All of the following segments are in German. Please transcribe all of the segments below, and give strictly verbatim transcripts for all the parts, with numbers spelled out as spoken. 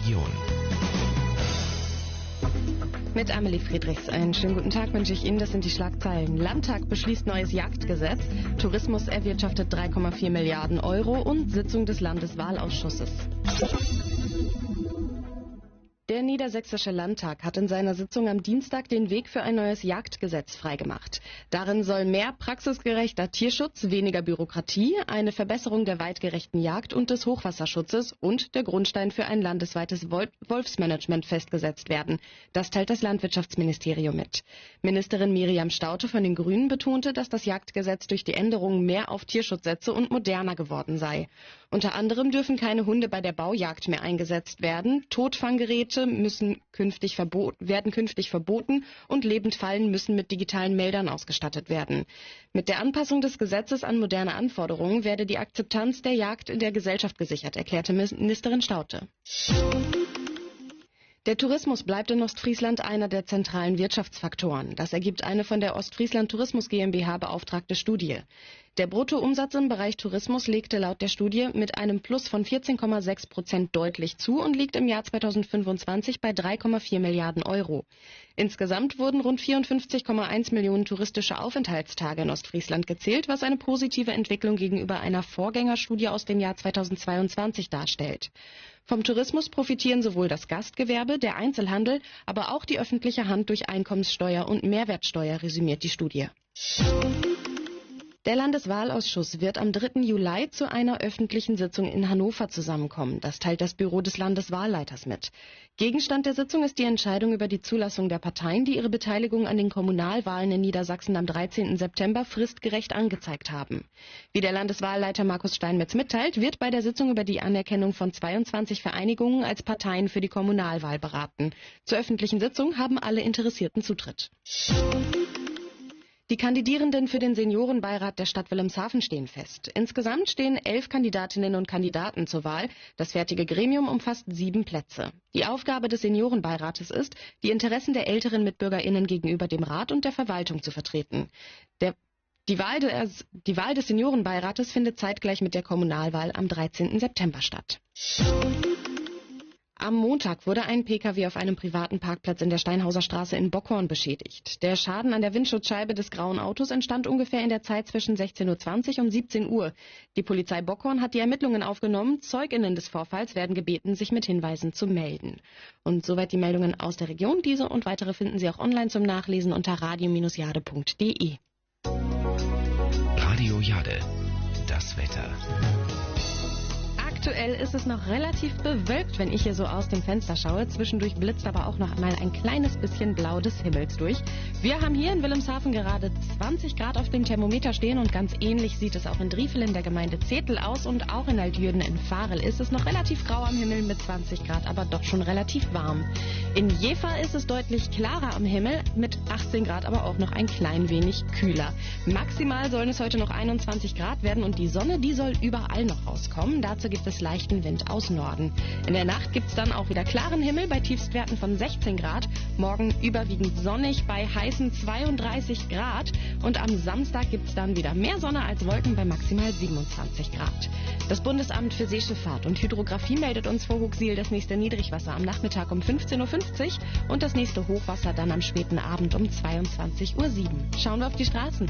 Region. Mit Amelie Friedrichs. Einen schönen guten Tag wünsche ich Ihnen. Das sind die Schlagzeilen. Landtag beschließt neues Jagdgesetz. Tourismus erwirtschaftet drei Komma vier Milliarden Euro und Sitzung des Landeswahlausschusses. Der Niedersächsische Landtag hat in seiner Sitzung am Dienstag den Weg für ein neues Jagdgesetz freigemacht. Darin soll mehr praxisgerechter Tierschutz, weniger Bürokratie, eine Verbesserung der weitgerechten Jagd und des Hochwasserschutzes und der Grundstein für ein landesweites Wolfsmanagement festgesetzt werden. Das teilt das Landwirtschaftsministerium mit. Ministerin Miriam Staudte von den Grünen betonte, dass das Jagdgesetz durch die Änderungen mehr auf Tierschutz setze und moderner geworden sei. Unter anderem dürfen keine Hunde bei der Baujagd mehr eingesetzt werden, Totfanggeräte müssen künftig verbot, werden künftig verboten und Lebendfallen müssen mit digitalen Meldern ausgestattet werden. Mit der Anpassung des Gesetzes an moderne Anforderungen werde die Akzeptanz der Jagd in der Gesellschaft gesichert, erklärte Ministerin Staudte. Der Tourismus bleibt in Ostfriesland einer der zentralen Wirtschaftsfaktoren. Das ergibt eine von der Ostfriesland Tourismus GmbH beauftragte Studie. Der Bruttoumsatz im Bereich Tourismus legte laut der Studie mit einem Plus von vierzehn Komma sechs Prozent deutlich zu und liegt im Jahr zweitausendfünfundzwanzig bei drei Komma vier Milliarden Euro. Insgesamt wurden rund vierundfünfzig Komma eins Millionen touristische Aufenthaltstage in Ostfriesland gezählt, was eine positive Entwicklung gegenüber einer Vorgängerstudie aus dem Jahr zweitausendzweiundzwanzig darstellt. Vom Tourismus profitieren sowohl das Gastgewerbe, der Einzelhandel, aber auch die öffentliche Hand durch Einkommenssteuer und Mehrwertsteuer, resümiert die Studie. Der Landeswahlausschuss wird am dritten Juli zu einer öffentlichen Sitzung in Hannover zusammenkommen. Das teilt das Büro des Landeswahlleiters mit. Gegenstand der Sitzung ist die Entscheidung über die Zulassung der Parteien, die ihre Beteiligung an den Kommunalwahlen in Niedersachsen am dreizehnten September fristgerecht angezeigt haben. Wie der Landeswahlleiter Markus Steinmetz mitteilt, wird bei der Sitzung über die Anerkennung von zweiundzwanzig Vereinigungen als Parteien für die Kommunalwahl beraten. Zur öffentlichen Sitzung haben alle Interessierten Zutritt. Die Kandidierenden für den Seniorenbeirat der Stadt Wilhelmshaven stehen fest. Insgesamt stehen elf Kandidatinnen und Kandidaten zur Wahl. Das fertige Gremium umfasst sieben Plätze. Die Aufgabe des Seniorenbeirates ist, die Interessen der älteren MitbürgerInnen gegenüber dem Rat und der Verwaltung zu vertreten. Der, die, Wahl des, die Wahl des Seniorenbeirates findet zeitgleich mit der Kommunalwahl am dreizehnten September statt. Am Montag wurde ein Pkw auf einem privaten Parkplatz in der Steinhauser Straße in Bockhorn beschädigt. Der Schaden an der Windschutzscheibe des grauen Autos entstand ungefähr in der Zeit zwischen sechzehn Uhr zwanzig und siebzehn Uhr. Die Polizei Bockhorn hat die Ermittlungen aufgenommen. ZeugInnen des Vorfalls werden gebeten, sich mit Hinweisen zu melden. Und soweit die Meldungen aus der Region. Diese und weitere finden Sie auch online zum Nachlesen unter radio Bindestrich jade punkt de. Radio Jade, das Wetter. Aktuell ist es noch relativ bewölkt, wenn ich hier so aus dem Fenster schaue. Zwischendurch blitzt aber auch noch einmal ein kleines bisschen Blau des Himmels durch. Wir haben hier in Wilhelmshaven gerade zwanzig Grad auf dem Thermometer stehen und ganz ähnlich sieht es auch in Driefel in der Gemeinde Zetel aus und auch in Altjürden in Varel ist es noch relativ grau am Himmel mit zwanzig Grad, aber doch schon relativ warm. In Jever ist es deutlich klarer am Himmel mit achtzehn Grad, aber auch noch ein klein wenig kühler. Maximal sollen es heute noch einundzwanzig Grad werden und die Sonne, die soll überall noch rauskommen. Dazu gibt es leichten Wind aus Norden. In der Nacht gibt es dann auch wieder klaren Himmel bei Tiefstwerten von sechzehn Grad. Morgen überwiegend sonnig bei heißen zweiunddreißig Grad. Und am Samstag gibt es dann wieder mehr Sonne als Wolken bei maximal siebenundzwanzig Grad. Das Bundesamt für Seeschifffahrt und Hydrographie meldet uns vor Huxil das nächste Niedrigwasser am Nachmittag um fünfzehn Uhr fünfzig und das nächste Hochwasser dann am späten Abend um zweiundzwanzig Uhr sieben. Schauen wir auf die Straßen.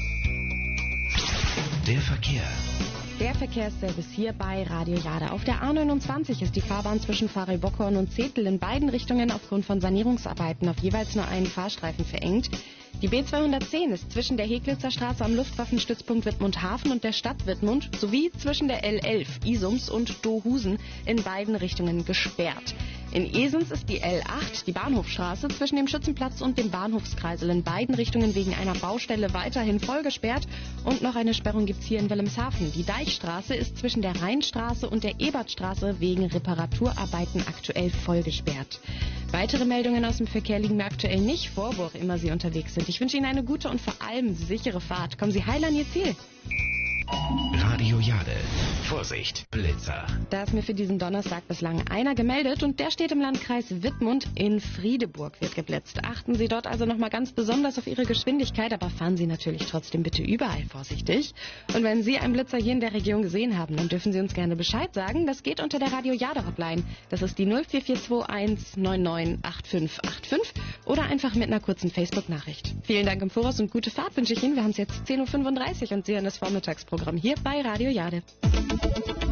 Der Verkehr. Der Verkehrsservice hier bei Radio Jade. Auf der A neunundzwanzig ist die Fahrbahn zwischen Varel-Bockhorn und Zetel in beiden Richtungen aufgrund von Sanierungsarbeiten auf jeweils nur einen Fahrstreifen verengt. Die B zweihundertzehn ist zwischen der Heglitzer Straße am Luftwaffenstützpunkt Wittmund-Hafen und der Stadt Wittmund sowie zwischen der L elf Isums und Dohusen in beiden Richtungen gesperrt. In Esens ist die L acht, die Bahnhofstraße, zwischen dem Schützenplatz und dem Bahnhofskreisel in beiden Richtungen wegen einer Baustelle weiterhin voll gesperrt. Und noch eine Sperrung gibt's hier in Wilhelmshaven. Die Deichstraße ist zwischen der Rheinstraße und der Ebertstraße wegen Reparaturarbeiten aktuell voll gesperrt. Weitere Meldungen aus dem Verkehr liegen mir aktuell nicht vor, wo auch immer Sie unterwegs sind. Ich wünsche Ihnen eine gute und vor allem sichere Fahrt. Kommen Sie heil an Ihr Ziel. Radio Jade. Jade. Vorsicht, Blitzer. Da ist mir für diesen Donnerstag bislang einer gemeldet und der steht im Landkreis Wittmund. In Friedeburg wird geblitzt. Achten Sie dort also nochmal ganz besonders auf Ihre Geschwindigkeit, aber fahren Sie natürlich trotzdem bitte überall vorsichtig. Und wenn Sie einen Blitzer hier in der Region gesehen haben, dann dürfen Sie uns gerne Bescheid sagen. Das geht unter der Radio Jade Hotline. Das ist die null vier vier zwei eins neun neun acht fünf acht fünf oder einfach mit einer kurzen Facebook-Nachricht. Vielen Dank im Voraus und gute Fahrt wünsche ich Ihnen. Wir haben es jetzt zehn Uhr fünfunddreißig und Sie hören das Vormittagsprogramm hier bei Radio Jade.